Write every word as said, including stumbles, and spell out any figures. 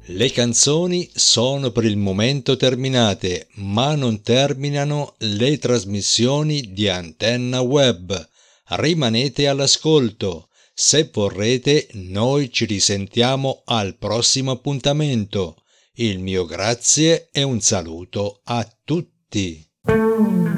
Le canzoni sono per il momento terminate, ma non terminano le trasmissioni di Antenna Web. Rimanete all'ascolto. Se vorrete, noi ci risentiamo al prossimo appuntamento. Il mio grazie e un saluto a tutti.